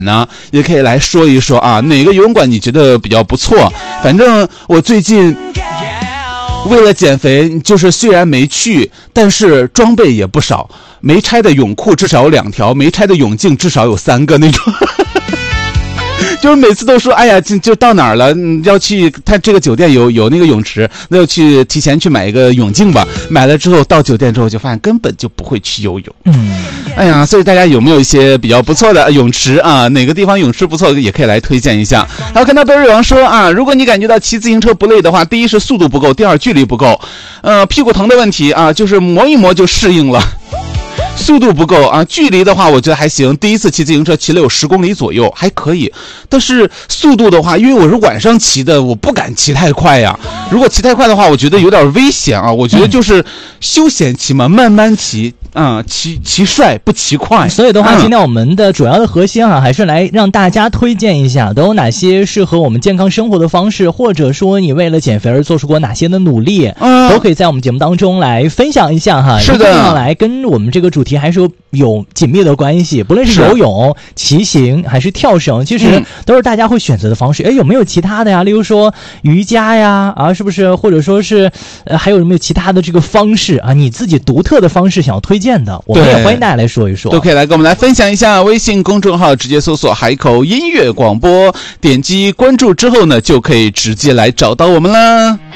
呢，也可以来说一说啊，哪个游泳馆你觉得比较不错？反正我最近为了减肥，就是虽然没去，但是装备也不少，没拆的泳裤至少有2条，没拆的泳镜至少有3个那种。就是每次都说，哎呀，就到哪儿了，要去他这个酒店有那个泳池，那就去提前去买一个泳镜吧。买了之后到酒店之后就发现根本就不会去游泳。哎呀，所以大家有没有一些比较不错的泳池啊？哪个地方泳池不错也可以来推荐一下。还有看到贝瑞王说啊，如果你感觉到骑自行车不累的话，第一是速度不够，第二距离不够，屁股疼的问题啊，就是磨一磨就适应了。速度不够啊，距离的话我觉得还行，第一次骑自行车骑了有10公里左右，还可以。但是速度的话，因为我是晚上骑的，我不敢骑太快呀。如果骑太快的话，我觉得有点危险啊。我觉得就是休闲骑嘛，慢慢骑啊，骑帅不骑快。 所以的话，今天我们的主要的核心啊，还是来让大家推荐一下都有哪些适合我们健康生活的方式，或者说你为了减肥而做出过哪些的努力，都可以在我们节目当中来分享一下哈。 是的， 来跟我们这个主题还是有紧密的关系，不论是游泳、骑行还是跳绳，其实都是大家会选择的方式。有没有其他的呀？例如说瑜伽呀，是不是？或者说是还有没有其他的这个方式啊？你自己独特的方式想要推荐的，我们也欢迎大家来说一说， 都可以来跟我们来分享一下。微信公众号直接搜索海口音乐广播，点击关注之后呢，就可以直接来找到我们啦。